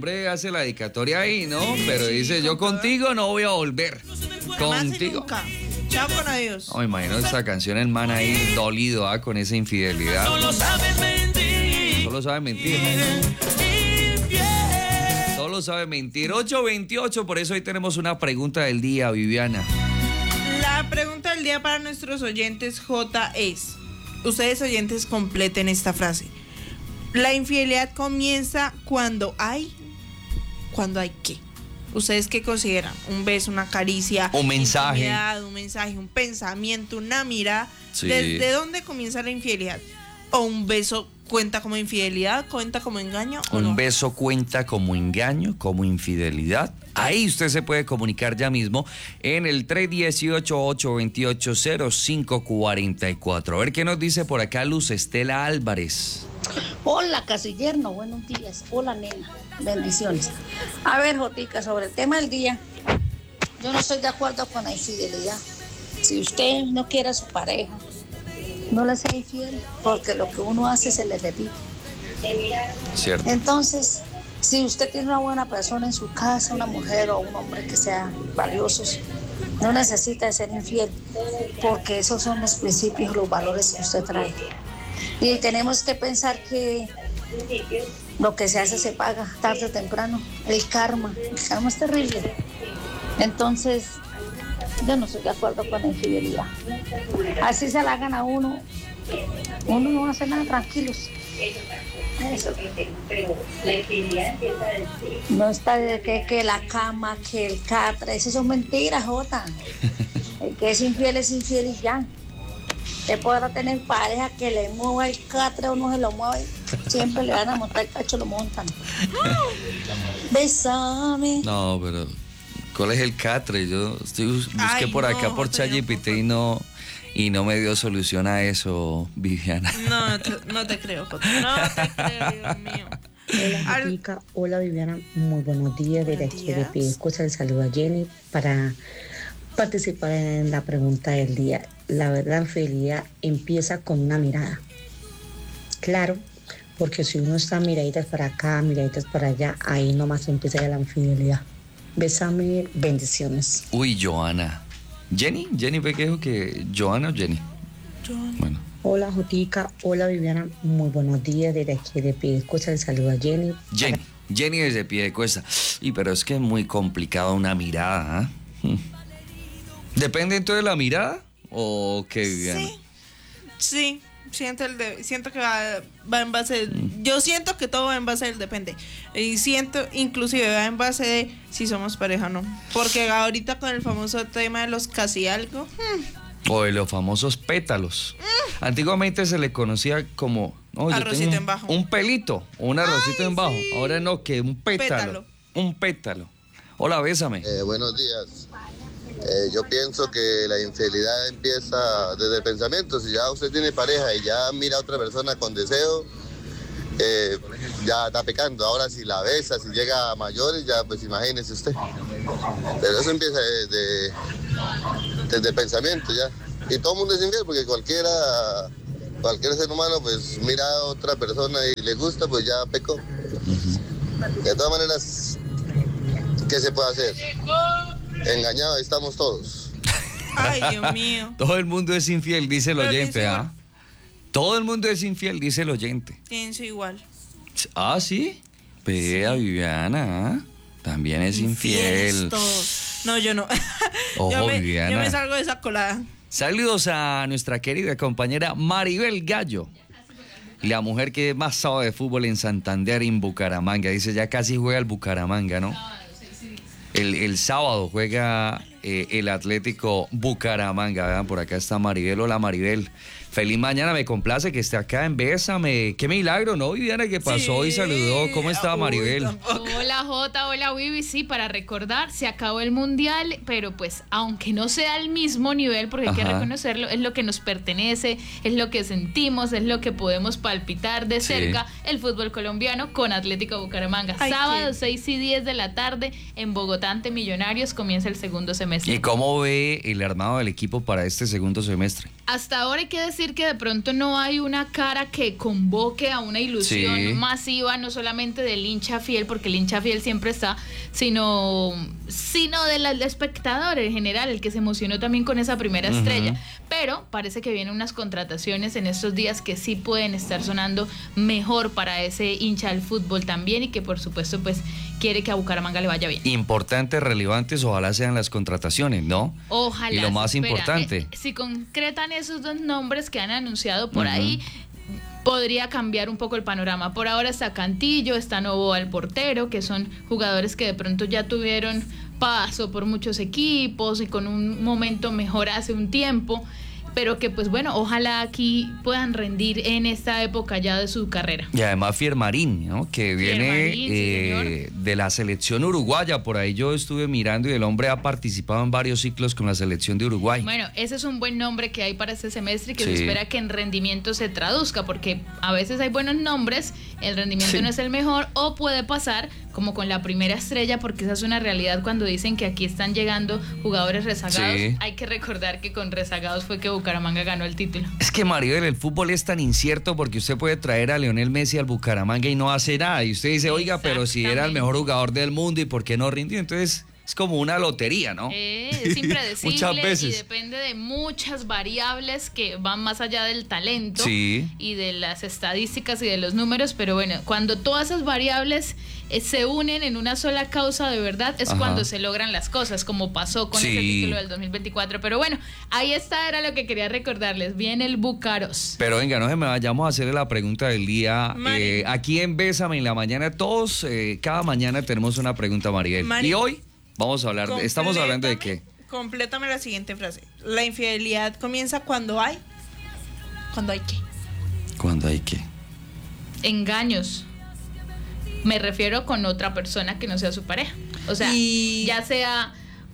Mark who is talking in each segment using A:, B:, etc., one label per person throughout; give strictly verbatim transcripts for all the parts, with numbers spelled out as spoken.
A: hombre hace la dedicatoria ahí, ¿no? Pero sí, dice, yo contigo no voy a volver. Contigo.
B: Nunca. Chao con adiós.
A: No, imagino esta canción, el man ahí dolido, ¿ah? Con esa infidelidad. Solo sabe mentir. Solo sabe mentir. Solo sabe mentir. ocho veintiocho, por eso hoy tenemos una pregunta del día, Viviana.
B: La pregunta del día para nuestros oyentes J es, ustedes oyentes completen esta frase. La infidelidad comienza cuando hay, cuando hay qué. ¿Ustedes qué consideran? Un beso, una caricia,
A: un mensaje,
B: un mensaje, un pensamiento, una mirada.
A: Sí.
B: ¿Desde dónde comienza la infidelidad? ¿O un beso cuenta como infidelidad, cuenta como engaño? ¿O
A: un
B: no?
A: beso cuenta como engaño, como infidelidad? Ahí usted se puede comunicar ya mismo en el tres uno ocho, ocho dos ocho, cero cinco cuatro cuatro. A ver qué nos dice por acá Luz Estela Álvarez.
C: Hola, Casillerno, buenos días. Hola, nena, bendiciones. A ver, Jotica, sobre el tema del día, yo no estoy de acuerdo con la infidelidad. Si usted no quiere a su pareja, no le sea infiel, porque lo que uno hace se le repite.
A: Cierto.
C: Entonces, si usted tiene una buena persona en su casa, una mujer o un hombre que sean valiosos, no necesita de ser infiel, porque esos son los principios, los valores que usted trae. Y tenemos que pensar que lo que se hace se paga tarde o temprano. El karma, el karma es terrible. Entonces, yo no estoy de acuerdo con la infidelidad. Así se la hagan a uno, uno no hace nada, tranquilos. Eso. No está de que, que la cama, que el catra, eso son mentiras, Jota. El que es infiel es infiel y ya. Usted podrá tener pareja que le mueva el catre o no se lo mueve, siempre le van a montar el cacho, lo montan. Bésame.
A: No, pero ¿cuál es el catre? Yo estoy, busqué Ay, por acá no, por ChatGPT y no, y no me dio solución a eso, Viviana.
B: No, no te, no te creo, Jota. No te creo, Dios mío.
D: Hola, Jotica. Hola, Viviana. Muy buenos días. Desde aquí de Pidescosa, el saludo a Jenny para participar en la pregunta del día. La verdad, la infidelidad empieza con una mirada. Claro, porque si uno está miraditas para acá, miraditas para allá, ahí nomás empieza ya la infidelidad. Bésame, bendiciones.
A: Uy, Joana. ¿Jenny? ¿Jenny fue que dijo que Joana o Jenny?
B: Joana.
A: Bueno.
D: Hola, Jotica. Hola, Viviana. Muy buenos días. Desde aquí de Pidescosa, el saludo a Jenny.
A: Jenny. Jenny desde Piedecuesta. Y pero es que es muy complicado una mirada, ¿eh? ¿Depende entonces de la mirada? ¿O qué, Viviana?
B: Sí, sí, siento, el de, siento que va, va en base, mm. yo siento que todo va en base del depende, y siento inclusive va en base de si somos pareja o no, porque ahorita con el famoso tema de los casi algo, hmm.
A: o de los famosos pétalos, mm. antiguamente se le conocía como no,
B: arrocito en bajo,
A: un pelito, o un arrocito Ay, en bajo, sí. Ahora no, que un pétalo, pétalo. un pétalo. Hola, bésame.
E: Eh, buenos días. Eh, yo pienso que la infidelidad empieza desde el pensamiento. Si ya usted tiene pareja y ya mira a otra persona con deseo, eh, ya está pecando. Ahora si la besa, si llega a mayores, ya pues imagínese usted. Pero eso empieza desde, desde el pensamiento ya. Y todo el mundo es infiel porque cualquiera, cualquier ser humano pues mira a otra persona y le gusta, pues ya pecó. De todas maneras, ¿qué se puede hacer? Engañados estamos todos.
B: Ay, Dios mío.
A: Todo el mundo es infiel, dice el Pero oyente, ¿ah? ¿eh? Todo el mundo es infiel, dice el oyente.
B: Pienso igual.
A: Ah, ¿sí? Vea, sí. Viviana, ¿eh? También es Infieles infiel.
B: Todos. No, yo no.
A: Ojo,
B: yo me,
A: Viviana.
B: Yo me salgo de esa colada.
A: Saludos a nuestra querida compañera Maribel Gallo, la mujer que más sabe de fútbol en Santander y en Bucaramanga. Dice, ya casi juega el Bucaramanga, ¿no? El, el sábado juega eh, el Atlético Bucaramanga. Vean, por acá está Maribel. Hola, Maribel. Feliz mañana, me complace que esté acá en Bésame. Qué milagro, ¿no, Viviana? Que pasó sí. y saludó. ¿Cómo está, Maribel?
F: Uy, hola, Jota, hola, Vivi. Sí, para recordar, se acabó el Mundial, pero pues, aunque no sea al mismo nivel, porque Ajá. hay que reconocerlo, es lo que nos pertenece, es lo que sentimos, es lo que podemos palpitar de cerca, sí. el fútbol colombiano con Atlético Bucaramanga. Ay, Sábado, qué... seis y diez de la tarde, en Bogotá ante Millonarios, comienza el segundo semestre.
A: ¿Y cómo ve el armado del equipo para este segundo semestre?
F: Hasta ahora hay que decir decir que de pronto no hay una cara que convoque a una ilusión
A: Sí.
F: masiva, no solamente del hincha fiel, porque el hincha fiel siempre está, sino, sino del del espectador en general, el que se emocionó también con esa primera
A: Ujú.
F: estrella. Pero parece que vienen unas contrataciones en estos días que sí pueden estar sonando mejor para ese hincha del fútbol también, y que por supuesto pues quiere que a Bucaramanga le vaya bien.
A: Importantes, relevantes, ojalá sean las contrataciones, ¿no?
F: Ojalá.
A: Y lo más
F: se espera.
A: importante.
F: Eh, si concretan esos dos nombres que han anunciado por
A: Ujú.
F: ahí, podría cambiar un poco el panorama. Por ahora está Cantillo, está Novoa el portero, que son jugadores que de pronto ya tuvieron paso por muchos equipos y con un momento mejor hace un tiempo, pero que pues bueno, ojalá aquí puedan rendir en esta época ya de su carrera.
A: Y además Fiermarín, ¿no? Que viene
F: Fiermarín, sí,
A: eh, de la selección uruguaya. Por ahí yo estuve mirando y el hombre ha participado en varios ciclos con la selección de Uruguay.
F: Bueno, ese es un buen nombre que hay para este semestre y que
A: Sí.
F: se espera que en rendimiento se traduzca, porque a veces hay buenos nombres, el rendimiento
A: Sí.
F: no es el mejor, o puede pasar como con la primera estrella, porque esa es una realidad cuando dicen que aquí están llegando jugadores rezagados.
A: Sí.
F: Hay que recordar que con rezagados fue que Bucaramanga ganó el título.
A: Es que, Maribel, el fútbol es tan incierto porque usted puede traer a Lionel Messi al Bucaramanga y no hace nada. Y usted dice, oiga, pero si era el
F: Exactamente.
A: mejor jugador del mundo, ¿y por qué no rindió? Entonces, es como una lotería, ¿no?
F: Eh, es impredecible
A: Muchas
F: y
A: veces.
F: depende de muchas variables que van más allá del talento
A: Sí.
F: y de las estadísticas y de los números, pero bueno, cuando todas esas variables eh, se unen en una sola causa de verdad, es
A: Ajá.
F: cuando se logran las cosas, como pasó con
A: Sí.
F: ese título del dos mil veinticuatro. Pero bueno, ahí está, era lo que quería recordarles. Viene el Bucaros.
A: Pero venga, no se me vayamos a hacerle la pregunta del día.
B: Mari.
A: Eh, aquí en Bésame en la mañana, todos, eh, cada mañana tenemos una pregunta, Maribel.
B: Mari.
A: Y hoy vamos a hablar, de, estamos hablando de qué.
B: Complétame- Complétame la siguiente frase. La infidelidad comienza cuando hay. ¿Cuando hay qué?
A: ¿Cuándo hay qué?
F: Engaños. Me refiero con otra persona que no sea su pareja. O sea,
B: Y-
F: ya sea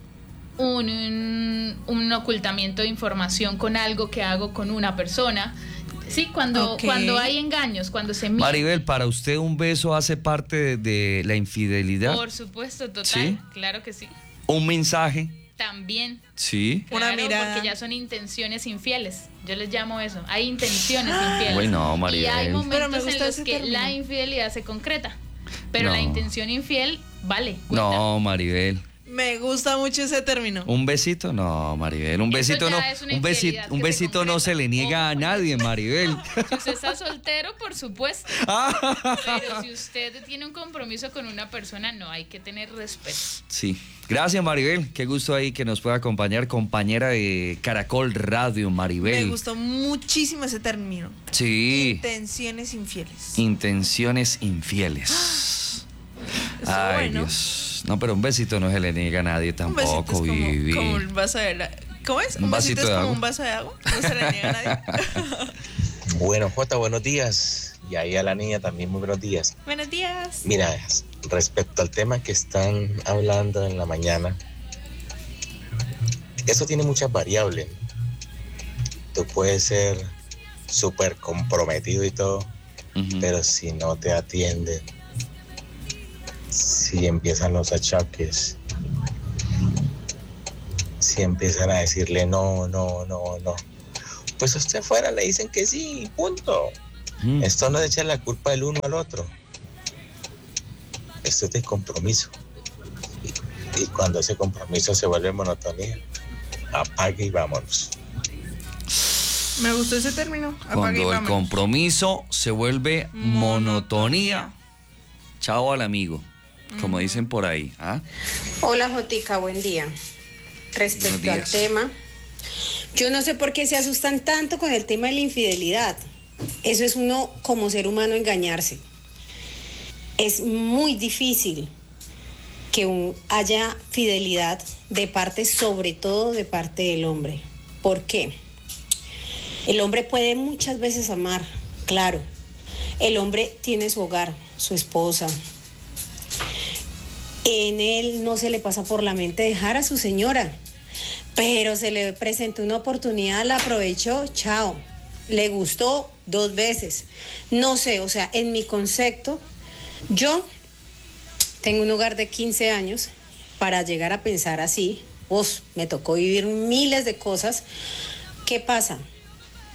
F: un, un, un ocultamiento de información con algo que hago con una persona. Sí, cuando,
B: Ok.
F: cuando hay engaños, cuando se miente.
A: Maribel, ¿para usted un beso hace parte de, de la infidelidad?
F: Por supuesto, total.
A: ¿Sí?
F: Claro que sí.
A: ¿Un mensaje?
F: También.
A: Sí.
B: Una
F: Claro,
B: mirada.
F: porque ya son intenciones infieles. Yo les llamo eso. Hay intenciones infieles.
A: Bueno,
F: y
A: Maribel.
F: hay
B: Pero me
F: momentos en
B: gusta
F: los
B: ese
F: que
B: término.
F: la infidelidad se concreta. Pero
A: No.
F: la intención infiel vale. cuenta.
A: No, Maribel.
B: Me gusta mucho ese término.
A: ¿Un besito? No, Maribel. Un
F: Eso
A: besito
F: ya
A: no.
F: es una
A: Un besito,
F: infidelidad
A: un
F: que se
A: besito no
F: concreta.
A: se le niega a
F: Ojo.
A: nadie, Maribel.
F: Si usted está soltero, por supuesto. Pero si usted tiene un compromiso con una persona, no, hay que tener respeto.
A: Sí. Gracias, Maribel. Qué gusto ahí que nos pueda acompañar, compañera de Caracol Radio, Maribel.
B: Me gustó muchísimo ese término.
A: Sí.
B: Intenciones infieles.
A: Intenciones infieles.
B: Estuvo
A: Ay,
B: bueno.
A: Dios. No, pero un besito no se le niega a nadie
B: Un besito
A: tampoco,
B: es como,
A: Vivi.
B: como un vaso de la- ¿Cómo es?
A: Un
B: Un,
A: vasito
B: besito
A: de
B: es como
A: agua.
B: un vaso de agua. No se le niega a nadie.
G: Bueno, Jota, buenos días. Y ahí a la niña también muy buenos días.
B: Buenos días.
G: Mira, respecto al tema que están hablando en la mañana, eso tiene muchas variables. Tú puedes ser súper comprometido y todo,
A: Ujú.
G: pero si no te atienden, si empiezan los achaques, si empiezan a decirle no, no, no, no, pues a usted fuera le dicen que sí, punto.
A: Mm.
G: Esto no es echar la culpa del uno al otro. Esto es de compromiso. Y, y cuando ese compromiso se vuelve monotonía, apague y vámonos.
B: Me gustó ese término. Apague y
A: Cuando el
B: vámonos.
A: compromiso se vuelve monotonía. Chao al amigo, como dicen por ahí. ¿Ah?
H: Hola Jotica, buen día. Respecto
A: Buenos
H: al
A: días.
H: tema, yo no sé por qué se asustan tanto con el tema de la infidelidad. Eso es uno como ser humano engañarse. Es muy difícil que un- haya fidelidad de parte, sobre todo de parte del hombre. ¿Por qué? El hombre puede muchas veces amar, claro. El hombre tiene su hogar, su esposa. En él no se le pasa por la mente dejar a su señora, pero se le presentó una oportunidad, la aprovechó, chao. Le gustó dos veces. No sé, o sea, en mi concepto, yo tengo un hogar de quince años para llegar a pensar así. Pues me tocó vivir miles de cosas. ¿Qué pasa?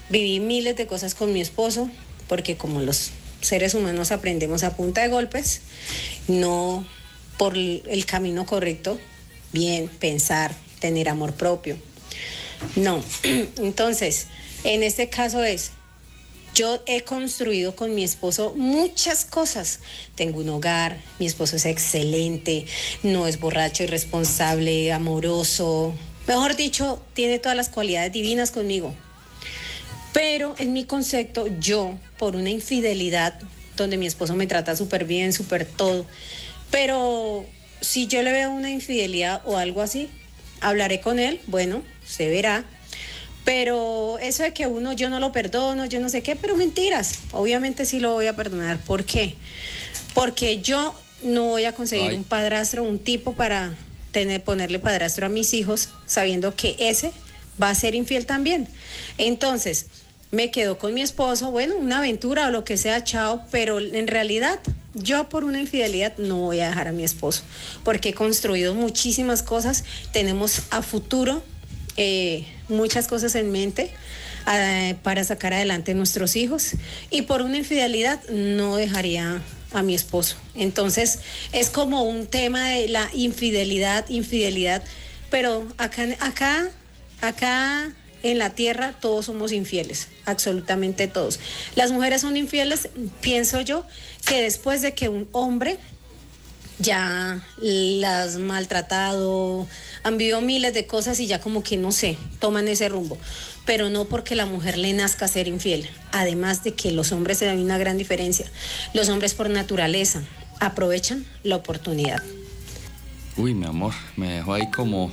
H: Viví miles de cosas con mi esposo, porque como los seres humanos aprendemos a punta de golpes, no por el camino correcto, bien, pensar, tener amor propio. No, entonces, en este caso es, yo he construido con mi esposo muchas cosas. Tengo un hogar, mi esposo es excelente, no es borracho, irresponsable, amoroso. Mejor dicho, tiene todas las cualidades divinas conmigo. Pero en mi concepto, yo, por una infidelidad, donde mi esposo me trata súper bien, súper todo, pero si yo le veo una infidelidad o algo así, hablaré con él, bueno, se verá. Pero eso de que uno, yo no lo perdono, yo no sé qué, pero mentiras. Obviamente sí lo voy a perdonar. ¿Por qué? Porque yo no voy a conseguir Ay. un padrastro, un tipo para tener, ponerle padrastro a mis hijos, sabiendo que ese va a ser infiel también. Entonces, me quedo con mi esposo, bueno, una aventura o lo que sea, chao, pero en realidad yo por una infidelidad no voy a dejar a mi esposo, porque he construido muchísimas cosas, tenemos a futuro eh, muchas cosas en mente eh, para sacar adelante a nuestros hijos, y por una infidelidad no dejaría a mi esposo. Entonces es como un tema de la infidelidad, infidelidad, pero acá, acá, acá en la tierra todos somos infieles, absolutamente todos. Las mujeres son infieles, pienso yo, que después de que un hombre ya las maltratado, han vivido miles de cosas y ya como que no sé, toman ese rumbo, pero no porque la mujer le nazca ser infiel. Además de que los hombres, hay una gran diferencia, los hombres por naturaleza aprovechan la oportunidad.
A: Uy, mi amor, me dejó ahí como...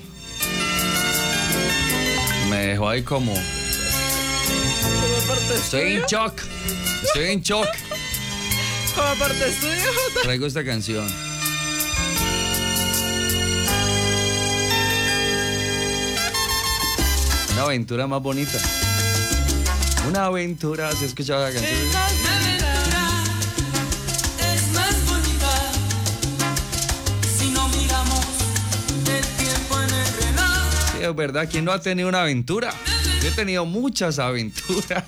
A: Me dejó ahí como... Estoy en shock, estoy en shock.
B: ¿Como parte estudio?
A: Traigo esta canción. Una aventura más bonita. Una aventura, ¿se ha escuchado la canción?
I: Es más bonita si no miramos el tiempo en el reloj.
A: Sí, es verdad, ¿quién no ha tenido una aventura? Yo he tenido muchas aventuras.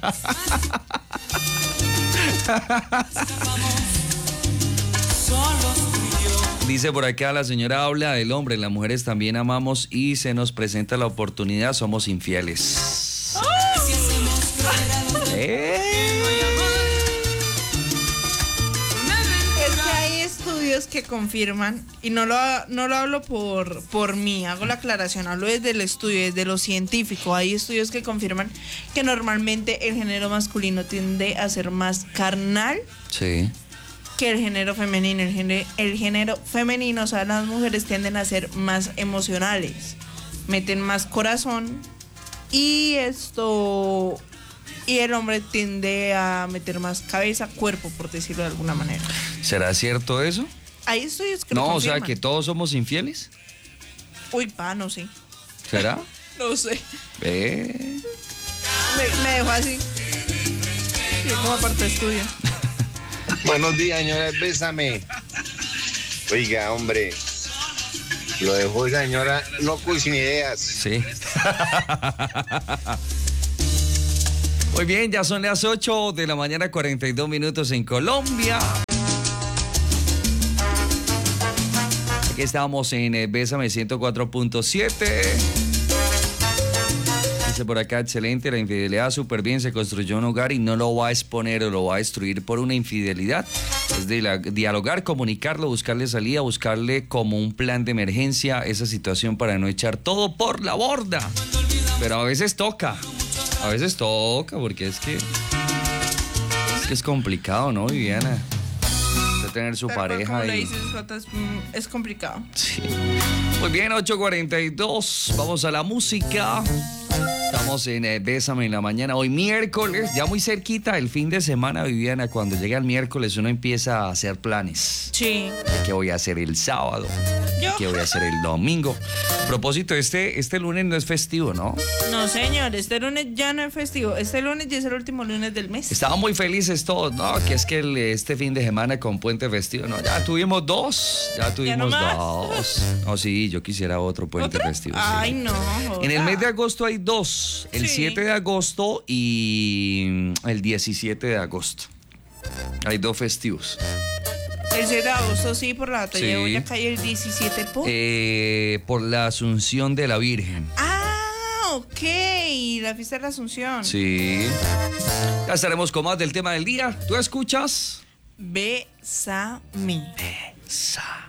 A: Dice por acá, la señora habla del hombre, las mujeres también amamos y se nos presenta la oportunidad, somos infieles. ¿Eh?
B: Es que hay estudios que confirman, y no lo, no lo hablo por, por mí, hago la aclaración, hablo desde el estudio, desde lo científico. Hay estudios que confirman que normalmente el género masculino tiende a ser más carnal.
A: Sí.
B: Que el género femenino, el género, el género femenino, o sea, las mujeres tienden a ser más emocionales, meten más corazón, y esto, y el hombre tiende a meter más cabeza, cuerpo, por decirlo de alguna manera.
A: ¿Será cierto eso?
B: Hay estudios que lo
A: No,
B: confirman.
A: o sea, que todos somos infieles.
B: Uy, pa, no sé.
A: ¿Será?
B: No sé.
A: ¿Eh?
B: Me, me dejó así. Sí, como parte de estudio.
J: Buenos días, señora, bésame. Oiga, hombre, lo dejó esa señora loco y sin ideas.
A: Sí. Muy bien, ya son las ocho de la mañana, cuarenta y dos minutos en Colombia. Aquí estamos en eh, Bésame ciento cuatro punto siete. Dice por acá, excelente, la infidelidad súper bien, se construyó un hogar y no lo va a exponer o lo va a destruir por una infidelidad. Es de la, dialogar, comunicarlo, buscarle salida, buscarle como un plan de emergencia esa situación para no echar todo por la borda. Pero a veces toca, a veces toca, porque es que es, que es complicado, ¿no, Viviana? De tener su
B: Pero
A: pareja
B: como
A: y...
B: le dices, Jota, es, es complicado.
A: Sí. Muy bien, ocho cuarenta y dos, vamos a la música. Estamos en eh, Bésame en la mañana, hoy miércoles, ya muy cerquita el fin de semana, Viviana. Cuando llega el miércoles uno empieza a hacer planes.
B: Sí.
A: ¿Qué voy a hacer el sábado?
B: Yo.
A: ¿Qué voy a hacer el domingo? A propósito, este, este lunes no es festivo, ¿no?
B: No, señor, este lunes ya no es festivo. Este lunes ya es el último lunes del mes.
A: Estaban muy felices todos, ¿no? Que es que el- este fin de semana con puente festivo, ¿no? Ya tuvimos dos, ya tuvimos
B: no más.
A: dos. Oh, sí, yo quisiera otro puente
B: ¿Otro?
A: festivo. sí.
B: Ay, no.
A: En el
B: joda.
A: mes de agosto hay dos, el
B: Sí.
A: siete de agosto y el diecisiete de agosto. Hay dos festivos.
B: El siete de agosto, sí, por la batalla
A: Sí.
B: de Boyacá, y el diecisiete por.
A: Eh, por la Asunción de la Virgen.
B: Ah, ok. La fiesta de la Asunción.
A: Sí. Ya estaremos con más del tema del día. ¿Tú escuchas?
B: Bésame.
A: Bésame.